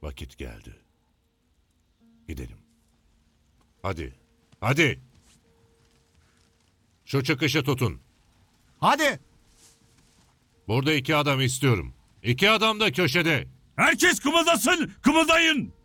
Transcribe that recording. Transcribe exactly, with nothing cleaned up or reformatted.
Vakit geldi. Gidelim. Hadi. Hadi. Şu çıkışı tutun. Hadi. Burada iki adam istiyorum. İki adam da köşede. Herkes kımıldasın, kımıldayın.